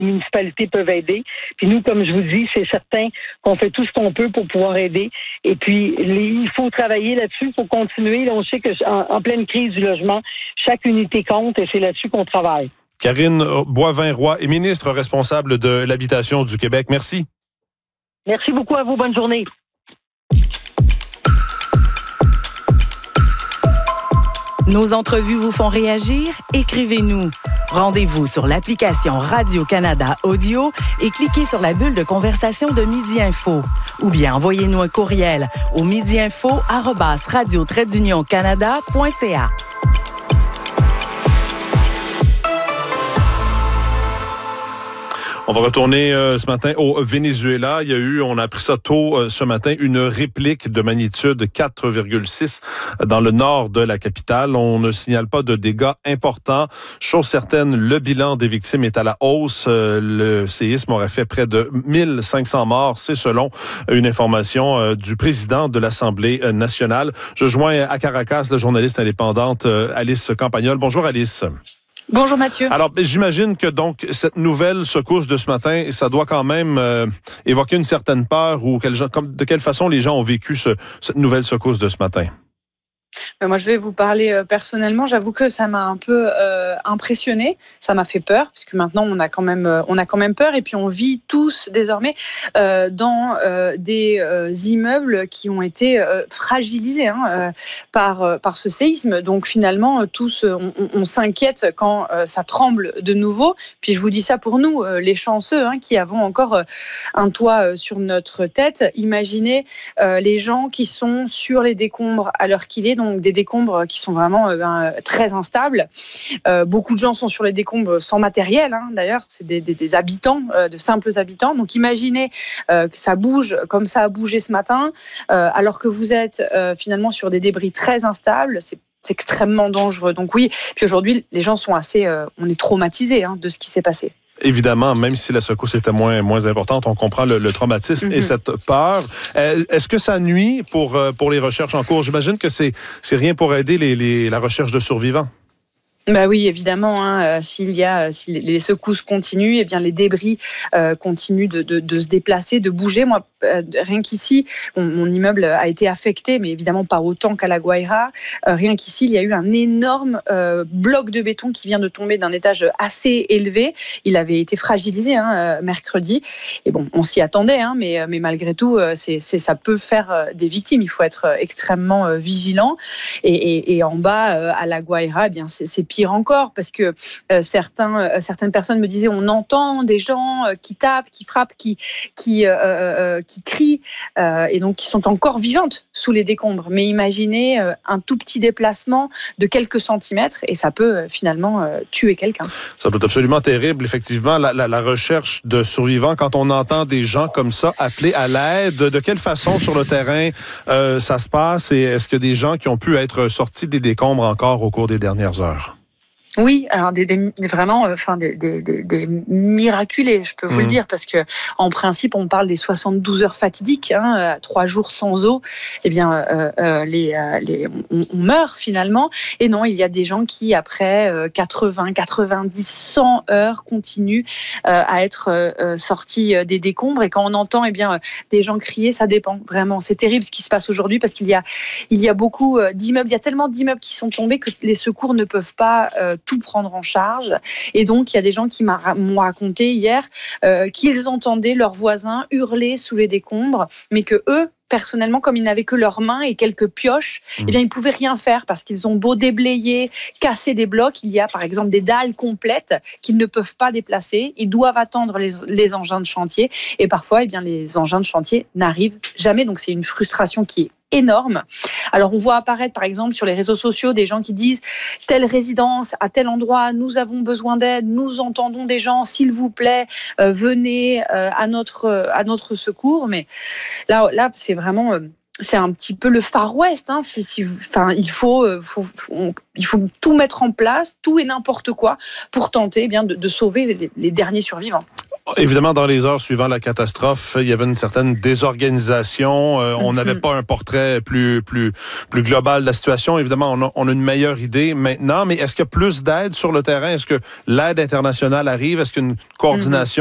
municipalités peuvent aider. Puis nous, comme je vous dis, c'est certain qu'on fait tout ce qu'on peut pour pouvoir aider. Et puis, il faut travailler là-dessus, il faut continuer. Là, on sait qu'en pleine crise du logement, chaque unité compte et c'est là-dessus qu'on travaille. Karine Boivin-Roy est ministre responsable de l'Habitation du Québec. Merci. Merci beaucoup à vous. Bonne journée. Nos entrevues vous font réagir? Écrivez-nous. Rendez-vous sur l'application Radio-Canada Audio et cliquez sur la bulle de conversation de Midi Info. Ou bien envoyez-nous un courriel au midiinfo@radio-canada.ca. On va retourner ce matin au Venezuela. Il y a eu, on a appris ça tôt ce matin, une réplique de magnitude 4,6 dans le nord de la capitale. On ne signale pas de dégâts importants. Chose certaine, le bilan des victimes est à la hausse. Le séisme aurait fait près de 1500 morts. C'est selon une information du président de l'Assemblée nationale. Je joins à Caracas la journaliste indépendante Alice Campagnol. Bonjour Alice. Bonjour Mathieu. Alors, j'imagine que donc cette nouvelle secousse de ce matin, ça doit quand même évoquer une certaine peur ou de quelle façon les gens ont vécu cette nouvelle secousse de ce matin. Moi, je vais vous parler personnellement. J'avoue que ça m'a un peu impressionnée. Ça m'a fait peur, puisque maintenant, on a quand même peur. Et puis, on vit tous désormais dans des immeubles qui ont été fragilisés par ce séisme. Donc, finalement, tous, on s'inquiète quand ça tremble de nouveau. Puis, je vous dis ça pour nous, les chanceux, qui avons encore un toit sur notre tête. Imaginez les gens qui sont sur les décombres à l'heure qu'il est. Donc des décombres qui sont vraiment très instables. Beaucoup de gens sont sur les décombres sans matériel, d'ailleurs, c'est des habitants, de simples habitants. Donc imaginez que ça bouge comme ça a bougé ce matin, alors que vous êtes finalement sur des débris très instables. C'est extrêmement dangereux. Donc oui, puis aujourd'hui, les gens sont on est traumatisés de ce qui s'est passé. Évidemment, même si la secousse était moins importante, on comprend le traumatisme et cette peur. Est-ce que ça nuit pour les recherches en cours? J'imagine que c'est rien pour aider la recherche de survivants. Bah oui, évidemment. Si les secousses continuent, eh bien les débris continuent de se déplacer, de bouger. Moi, rien qu'ici, mon immeuble a été affecté, mais évidemment pas autant qu'à La Guaira. Rien qu'ici, il y a eu un énorme bloc de béton qui vient de tomber d'un étage assez élevé. Il avait été fragilisé mercredi. Et bon, on s'y attendait, mais malgré tout, ça peut faire des victimes. Il faut être extrêmement vigilant. Et en bas, à La Guaira, eh bien c'est pire encore, parce que certaines personnes me disaient, on entend des gens qui tapent, qui frappent, qui crient, et donc qui sont encore vivantes sous les décombres. Mais imaginez un tout petit déplacement de quelques centimètres et ça peut finalement tuer quelqu'un. Ça doit être absolument terrible, effectivement, la recherche de survivants. Quand on entend des gens comme ça appeler à l'aide, de quelle façon sur le terrain ça se passe, et est-ce qu'il y a des gens qui ont pu être sortis des décombres encore au cours des dernières heures? Oui, alors des miraculés, je peux vous le dire, parce que en principe, on parle des 72 heures fatidiques, 3 jours sans eau. Eh bien, on meurt finalement. Et non, il y a des gens qui, après 80, 90, 100 heures, continuent à être sortis des décombres. Et quand on entend, des gens crier, ça dépend vraiment. C'est terrible ce qui se passe aujourd'hui, parce qu'il y a beaucoup d'immeubles. Il y a tellement d'immeubles qui sont tombés que les secours ne peuvent pas tout prendre en charge. Et donc, il y a des gens qui m'ont raconté hier qu'ils entendaient leurs voisins hurler sous les décombres, mais que eux, personnellement, comme ils n'avaient que leurs mains et quelques pioches, ils ne pouvaient rien faire, parce qu'ils ont beau déblayer, casser des blocs. Il y a par exemple des dalles complètes qu'ils ne peuvent pas déplacer. Ils doivent attendre les engins de chantier. Et parfois, les engins de chantier n'arrivent jamais. Donc, c'est une frustration qui est énorme. Alors, on voit apparaître, par exemple, sur les réseaux sociaux, des gens qui disent « telle résidence, à tel endroit, nous avons besoin d'aide, nous entendons des gens, s'il vous plaît, venez à notre secours ». Mais là, c'est vraiment... c'est un petit peu le Far West. Il faut tout mettre en place, tout et n'importe quoi, pour tenter de sauver les derniers survivants. Évidemment, dans les heures suivant la catastrophe, il y avait une certaine désorganisation. On n'avait pas un portrait plus global de la situation. Évidemment, on a une meilleure idée maintenant, mais est-ce qu'il y a plus d'aide sur le terrain? Est-ce que l'aide internationale arrive? Est-ce qu'il y a une coordination